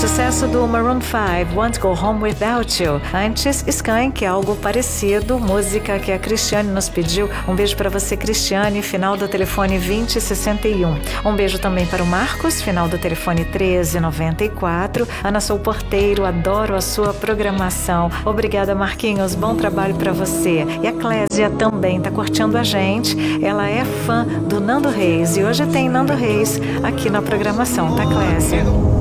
sucesso do Maroon 5, Want to Go Home Without You. Antes, Skank, algo parecido, música que a Cristiane nos pediu. Um beijo para você, Cristiane, final do telefone 2061. Um beijo também para o Marcos, final do telefone 1394. Ana, sou porteiro, adoro a sua programação. Obrigada, Marquinhos, bom trabalho para você. E a Clésia também está curtindo a gente. Ela é fã do Nando Reis e hoje tem Nando Reis aqui na programação, tá, Clésia?